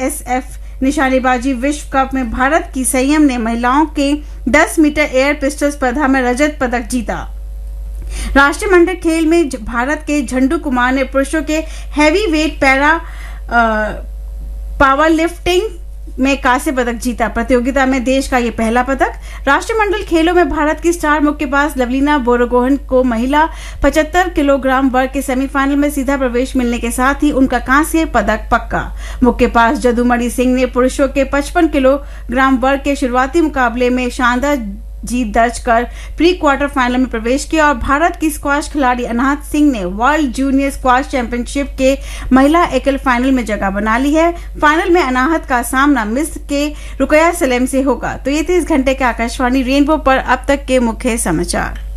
ISSF निशानेबाजी विश्व cup में भारत की संयम ने महिलाओं के 10 मीटर एयर पिस्टल स्पर्धा में रजत पदक जीता। राष्ट्रीय मंडल खेल में भारत के झंडू कुमार ने पुरुषों के heavy weight para power lifting में कांस्य पदक जीता। प्रतियोगिता में देश का ये पहला पदक। राष्ट्रमंडल खेलों में भारत की स्टार मुक्केबाज लवलीना बोरगोहन को महिला 75 किलोग्राम वर्ग के सेमीफाइनल में सीधा प्रवेश मिलने के साथ ही उनका कांस्य पदक पक्का। मुक्केबाज जदुमणि सिंह ने पुरुषों के 55 किलोग्राम वर्ग के शुरुआती मुकाबले में शानदार जीत दर्ज कर प्री क्वार्टर फाइनल में प्रवेश किया और भारत की स्क्वाश खिलाड़ी अनाहत सिंह ने वर्ल्ड जूनियर स्क्वाश चैंपियनशिप के महिला एकल फाइनल में जगह बना ली है। फाइनल में अनाहत का सामना मिस्र के रुकया सलेम से होगा। तो ये थे इस घंटे के आकाशवाणी रेनबो पर अब तक के मुख्य समाचार।